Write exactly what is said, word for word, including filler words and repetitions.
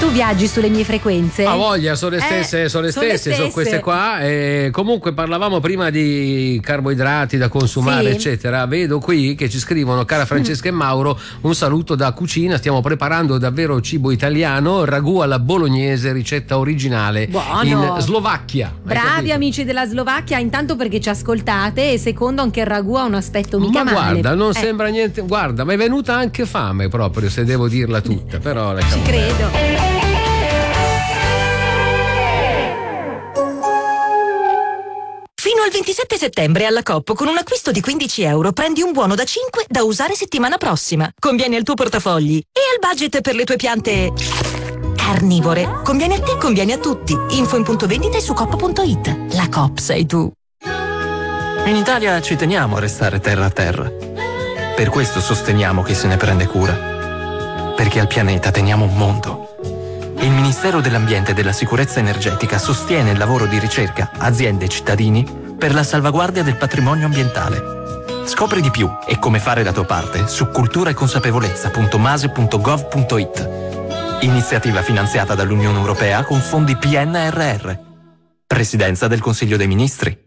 Tu viaggi sulle mie frequenze? Ha voglia, sono le stesse, eh, sono le sono stesse, le sono stesse. queste qua. E comunque parlavamo prima di carboidrati da consumare, Sì. eccetera. Vedo qui che ci scrivono: cara Francesca mm. e Mauro, un saluto da cucina. Stiamo preparando davvero cibo italiano, ragù alla bolognese, ricetta originale. Buono. In Slovacchia. Hai Bravi capito? amici della Slovacchia, intanto perché ci ascoltate, e secondo anche il ragù ha un aspetto mica Ma male. guarda, non Eh, sembra niente. Guarda, mi è venuta anche fame proprio, se devo dirla tutta. Però Ci lasciamo perdere. credo. Fino al ventisette settembre alla Coop con un acquisto di quindici euro prendi un buono da cinque da usare settimana prossima. Conviene al tuo portafogli e al budget per le tue piante carnivore. Conviene a te, conviene a tutti. Info in punto vendita e su coop punto it. La Coop sei tu. In Italia ci teniamo a restare terra a terra. Per questo sosteniamo chi se ne prende cura. Perché al pianeta teniamo un mondo. Il Ministero dell'Ambiente e della Sicurezza Energetica sostiene il lavoro di ricerca, aziende e cittadini per la salvaguardia del patrimonio ambientale. Scopri di più e come fare la tua parte su cultura e consapevolezza punto mase punto gov punto it. Iniziativa finanziata dall'Unione Europea con fondi P N R R. Presidenza del Consiglio dei Ministri.